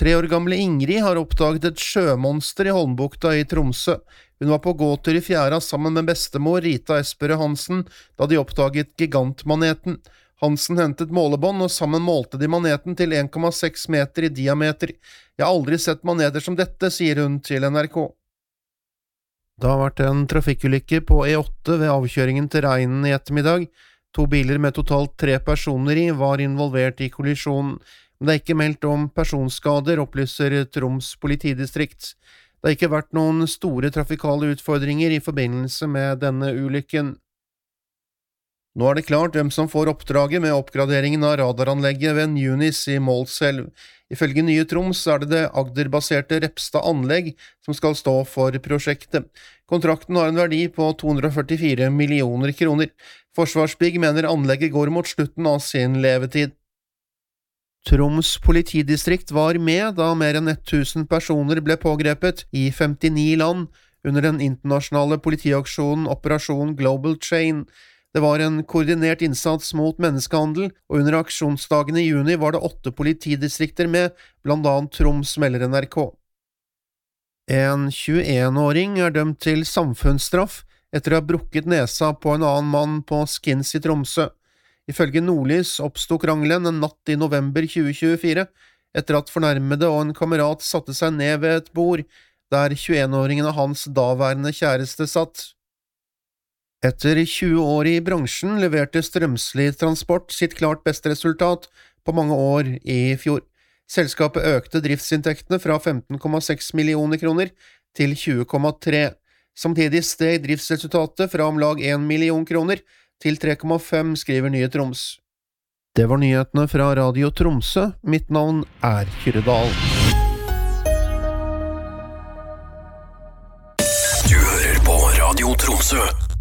3 år gamle Ingrid har oppdaget et sjømonster i Holmbukta i Tromsø. Hun var på gåtur i fjæra sammen med bestemor Rita Esperø Hansen da de oppdaget gigantmaneten. Hansen hentet målebånd, og sammen målte de maneten til 1,6 meter i diameter. Jeg har aldri sett maneter som dette, sier hun til NRK. Det har vært en trafikkulykke på E8 ved avkjøringen til Reinen i ettermiddag. 2 biler med totalt 3 personer i var involvert i kollisjonen, men det er ikke meldt om personskader, opplyser Troms politidistrikt. Det har ikke vært noen store trafikale utfordringer i forbindelse med denne ulykken. Nå er det klart hvem som får oppdraget med oppgraderingen av radaranlegget ved Nunis i Målselv. Ifølge Nye Troms er det Agder-baserte Repstad Anlegg som skal stå for prosjektet. Kontrakten har en verdi på 244 millioner kroner. Forsvarsbygg mener anlegget går mot slutten av sin levetid. Troms politidistrikt var med da mer enn 1000 personer ble pågrepet i 59 land under den internasjonale politiaksjonen Operasjon Global Chain. Det var en koordinert innsats mot menneskehandel, og under aksjonsdagene i juni var det 8 politidistrikter med, blant annet Troms, melder NRK. En 21-åring er dømt til samfunnsstraff etter å ha brukket nesa på en annen mann på Skins i Tromsø. Ifølge Nordlys oppstod krangelen en natt i november 2024, etter at fornærmede og en kamerat satte seg ned ved et bord, der 21-åringen og hans daværende kjæreste satt. Etter 20 år i bransjen leverte Strømsli Transport sitt klart beste resultat på mange år i fjor. Selskapet økte driftsinntektene fra 15,6 millioner kroner til 20,3. Samtidig steg driftsresultatet fra om lag 1 million kroner til 3,5, skriver Nye Troms. Det var nyhetene fra Radio Tromsø. Mitt navn er Kyrre Dahl. Du hører på Radio Tromsø.